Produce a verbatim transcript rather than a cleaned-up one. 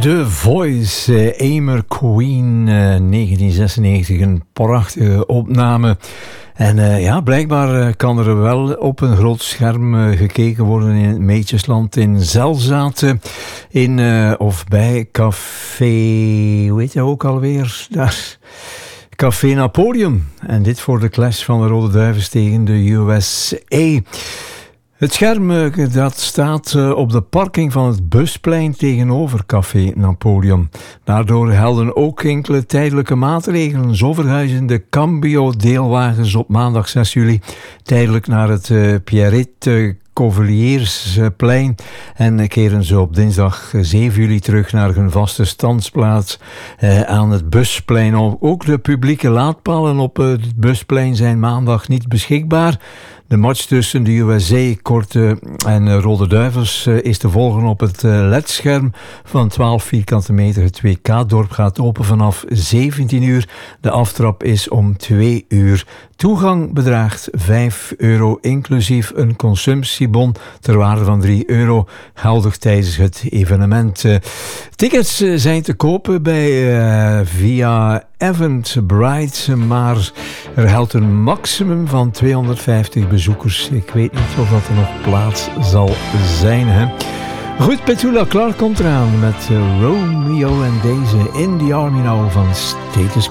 The Voice, uh, Amer Queen, uh, negentien zesennegentig, een prachtige opname. En uh, ja, blijkbaar uh, kan er wel op een groot scherm uh, gekeken worden in het Meetjesland in Zelzaten, in uh, of bij Café, hoe heet je ook alweer, daar... Café Napoleon. En dit voor de clash van de Rode Duivels tegen de U S A. Het scherm dat staat op de parking van het busplein tegenover Café Napoleon. Daardoor gelden ook enkele tijdelijke maatregelen. Zo verhuizen de Cambio-deelwagens op maandag zes juli tijdelijk naar het uh, Pierrette Coveliersplein en keren ze op dinsdag zeven juli terug naar hun vaste standsplaats eh, aan het busplein. Ook de publieke laadpalen op het busplein zijn maandag niet beschikbaar. De match tussen de U S A Korte en Rode Duivels uh, is te volgen op het uh, L E D-scherm van twaalf vierkante meter. Het W K-dorp gaat open vanaf zeventien uur. De aftrap is om twee uur. Toegang bedraagt vijf euro, inclusief een consumptiebon ter waarde van drie euro, geldig tijdens het evenement. Uh, tickets uh, zijn te kopen bij uh, via Eventbrite, maar er geldt een maximum van tweehonderdvijftig bezoekers. Ik weet niet of dat er nog plaats zal zijn. Hè? Goed, Petula Clark komt eraan met uh, Romeo en deze In the Army Now van Status